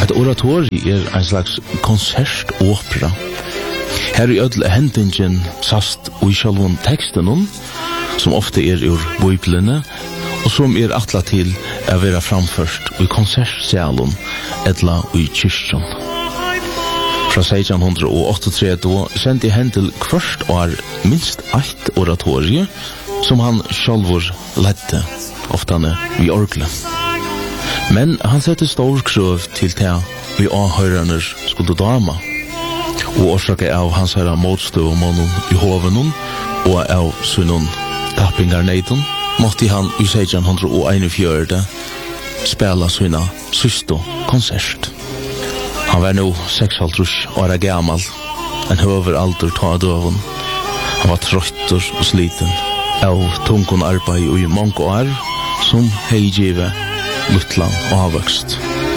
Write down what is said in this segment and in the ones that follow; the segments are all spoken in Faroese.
Et oratori en slags konsertopera. Her I ödle hendingen sast og I sjálfun teksten som ofte ur Bibelene, og som atla til å være framførst I konsertsalen etla I kyrkjon. Fra 1638 sendte Händel kvart år minst 8 oratorie som han sjálfur ledde, oftane I orglet. Men han sette stor krøv til det vi avhøyraner skulle dama, og årsaka av hans herra motstøv om honom I hovenon og av sunnen tappingarneiden, måtte han I 1641 spela sina syste konsert. Han var nå 6,5 år gammal, en høver alder ta døven. Han var trøtter og sliten av tungon arbeid I mange år, som heigive luttlan og avvøkst.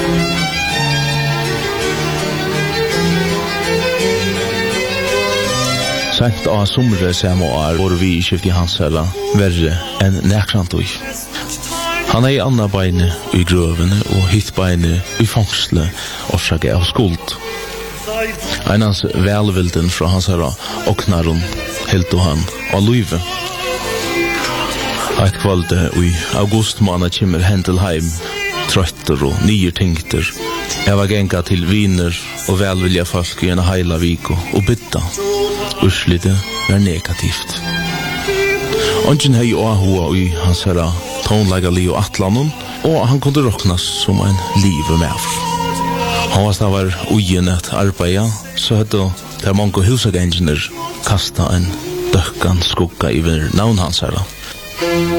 Sent av somre samme år var vi I skiftet hans herra verre enn nekrantøy. Han I anna beine I grøvene og hitt beine I fangsle orsake av skuld. Einans velvilden fra hans herra oknaron helt og han av luive. Eit kvalde I augustmåned kommer Händel heim, trøtter og nye tingter. Jeg var genga til viner og velvilja folk I en heila viko og bytta. Urslitet var negativt. Ongen hei ahua I hans herra tonlegali og atlanon, og han kunde råknas som en live med. Han var ugen et arbeida, så hadde der mange husagengener kasta en døkkan skugga I navn hans herra.